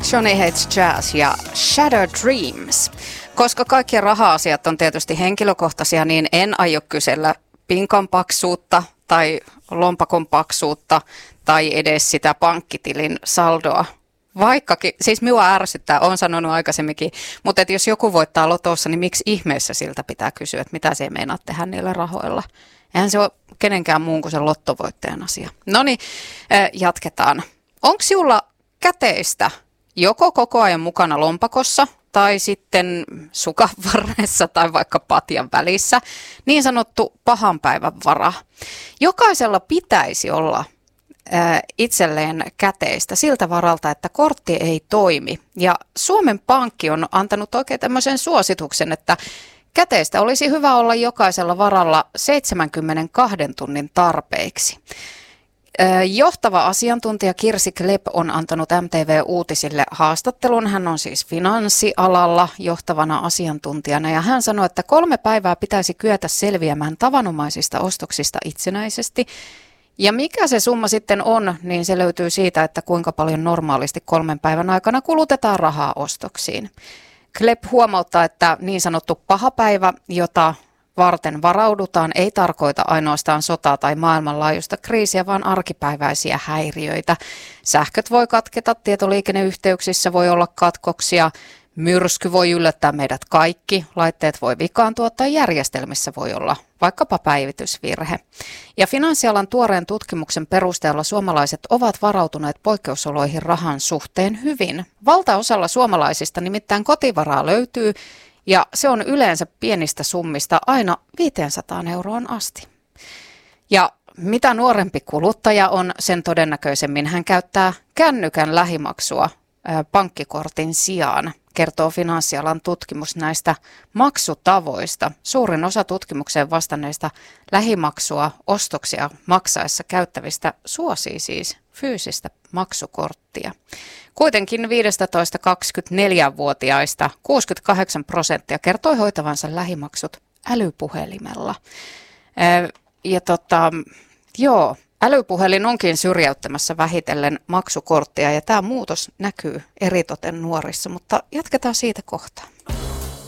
Johnny Hates Jazz ja Shattered Dreams. Koska kaikki raha-asiat on tietysti henkilökohtaisia, niin en aio kysellä pinkan paksuutta tai lompakon paksuutta tai edes sitä pankkitilin saldoa. Vaikkakin, siis minua ärsyttää, olen sanonut aikaisemminkin, mutta että jos joku voittaa lotossa, niin miksi ihmeessä siltä pitää kysyä, että mitä se meinaa tehdä niillä rahoilla? Eihän se ole kenenkään muun kuin se lottovoittajan asia. No niin, jatketaan. Onko sinulla käteistä joko koko ajan mukana lompakossa tai sitten sukanvarressa tai vaikka patjan välissä niin sanottu pahan päivän vara? Jokaisella pitäisi olla itselleen käteistä siltä varalta, että kortti ei toimi. Ja Suomen Pankki on antanut oikein tämmöisen suosituksen, että käteistä olisi hyvä olla jokaisella varalla 72 tunnin tarpeiksi. Johtava asiantuntija Kirsi Klepp on antanut MTV Uutisille haastattelun. Hän on siis finanssialalla johtavana asiantuntijana ja hän sanoi, että 3 päivää pitäisi kyetä selviämään tavanomaisista ostoksista itsenäisesti. Ja mikä se summa sitten on, niin se löytyy siitä, että kuinka paljon normaalisti 3 päivän aikana kulutetaan rahaa ostoksiin. Klepp huomauttaa, että niin sanottu paha päivä, jota varten varaudutaan, ei tarkoita ainoastaan sotaa tai maailmanlaajuista kriisiä, vaan arkipäiväisiä häiriöitä. Sähköt voi katketa, tietoliikenneyhteyksissä voi olla katkoksia, myrsky voi yllättää meidät kaikki, laitteet voi vikaantua tai järjestelmissä voi olla vaikkapa päivitysvirhe. Ja finanssialan tuoreen tutkimuksen perusteella suomalaiset ovat varautuneet poikkeusoloihin rahan suhteen hyvin. Valtaosalla suomalaisista nimittäin kotivaraa löytyy ja se on yleensä pienistä summista aina 500 euroon asti. Ja mitä nuorempi kuluttaja on, sen todennäköisemmin hän käyttää kännykän lähimaksua pankkikortin sijaan, kertoo finanssialan tutkimus näistä maksutavoista. Suurin osa tutkimukseen vastanneista lähimaksua ostoksia maksaessa käyttävistä suosii siis fyysistä maksukorttia. Kuitenkin 15-24-vuotiaista 68% kertoi hoitavansa lähimaksut älypuhelimella. Älypuhelin onkin syrjäyttämässä vähitellen maksukorttia ja tämä muutos näkyy eritoten nuorissa, mutta jatketaan siitä kohta.